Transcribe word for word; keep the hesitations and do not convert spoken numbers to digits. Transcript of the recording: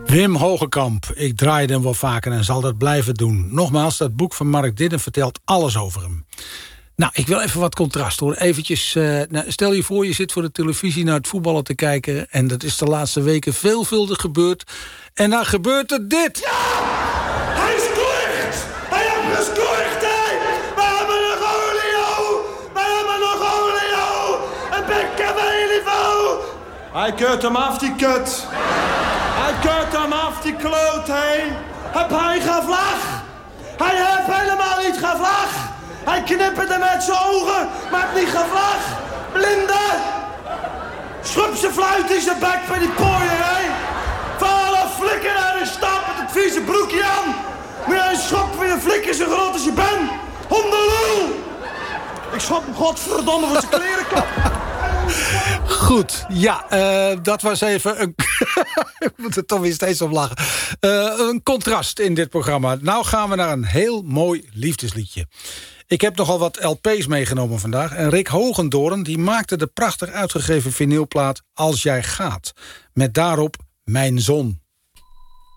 Wim Hogekamp, ik draaide hem wel vaker en zal dat blijven doen. Nogmaals, dat boek van Mark Didden vertelt alles over hem. Nou, ik wil even wat contrast hoor. Eventjes, uh, nou, stel je voor, je zit voor de televisie naar het voetballen te kijken, en dat is de laatste weken veelvuldig gebeurd. En dan gebeurt er dit. Ja! Hij is slecht! Hij heeft gescoord, hè! We hebben nog olio! We hebben nog olio! Een bekken niveau! Hij keurt hem af, die kut! Hij keurt hem af, die kloot, hè! Heb hij geen vlag? Hij heeft helemaal niet geen vlag! Hij knipperde met zijn ogen, maar heeft niet geen vlag! Blinde! Schub zijn fluit in zijn bek bij die pooier, hè! Vallen flikker naar de stap met het vieze broekje aan! Moet jij een schop voor je flikker zo groot als je bent! Hondenlul! Ik schop hem godverdomme voor zijn klerenkap! Goed, ja, uh, dat was even een... ik moet er toch weer steeds op lachen. Uh, een contrast in dit programma. Nou gaan we naar een heel mooi liefdesliedje. Ik heb nogal wat L P's meegenomen vandaag. En Rick Hogendoorn die maakte de prachtig uitgegeven vinylplaat Als Jij Gaat. Met daarop Mijn Zon.